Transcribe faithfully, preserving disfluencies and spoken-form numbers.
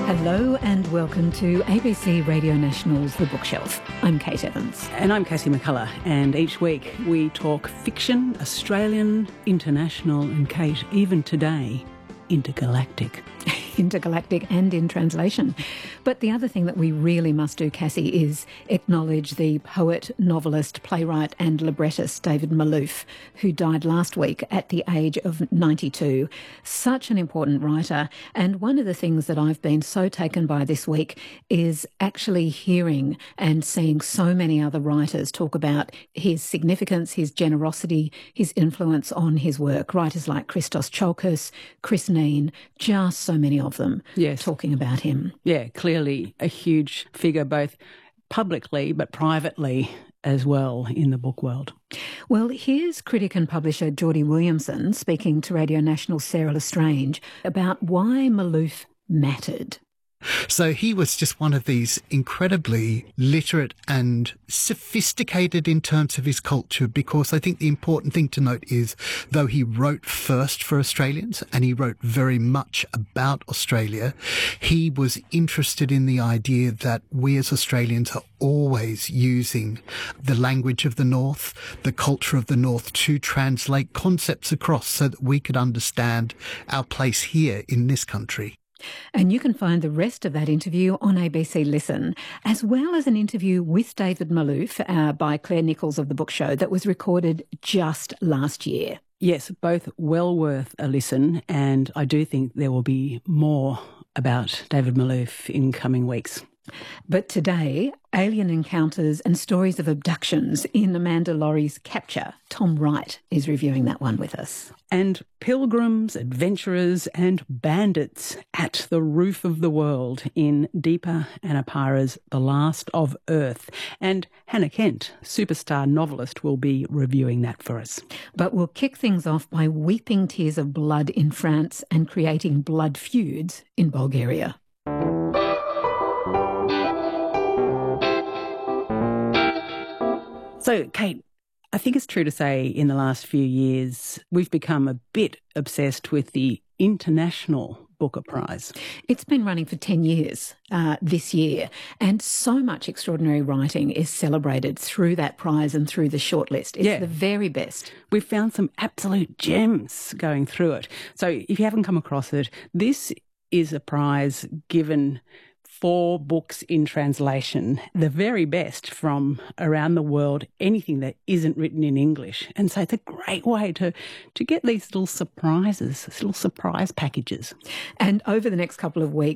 Hello and welcome to A B C Radio National's The Bookshelf. I'm Kate Evans. And I'm Cassie McCullough, and each week we talk fiction, Australian, international, and Kate, even today, intergalactic. Intergalactic and in translation. But the other thing that we really must do, Cassie, is acknowledge the poet, novelist, playwright and librettist David Malouf, who died last week at the age of ninety-two. Such an important writer. And one of the things that I've been so taken by this week is actually hearing and seeing so many other writers talk about his significance, his generosity, his influence on his work. Writers like Christos Tsiolkas, Chris Neen, just so many of them yes. talking about him. Yeah, clearly a huge figure, both publicly but privately as well in the book world. Well, here's critic and publisher Geordie Williamson speaking to Radio National's Sarah Lestrange about why Malouf mattered. So he was just one of these incredibly literate and sophisticated in terms of his culture, because I think the important thing to note is, though he wrote first for Australians and he wrote very much about Australia, he was interested in the idea that we as Australians are always using the language of the North, the culture of the North, to translate concepts across so that we could understand our place here in this country. And you can find the rest of that interview on A B C Listen, as well as an interview with David Malouf uh, by Claire Nichols of The Book Show that was recorded just last year. Yes, both well worth a listen, and I do think there will be more about David Malouf in coming weeks. But today, alien encounters and stories of abductions in Amanda Laurie's Capture. Tom Wright is reviewing that one with us. And pilgrims, adventurers and bandits at the roof of the world in Deepa Anapara's The Last of Earth. And Hannah Kent, superstar novelist, will be reviewing that for us. But we'll kick things off by weeping tears of blood in France and creating blood feuds in Bulgaria. So, Kate, I think it's true to say in the last few years we've become a bit obsessed with the International Booker Prize. It's been running for ten years uh, this year, and so much extraordinary writing is celebrated through that prize and through the shortlist. It's yeah. the very best. We've found some absolute gems going through it. So if you haven't come across it, this is a prize given for books in translation, the very best from around the world, anything that isn't written in English. And so it's a great way to, to get these little surprises, these little surprise packages. And over the next couple of weeks,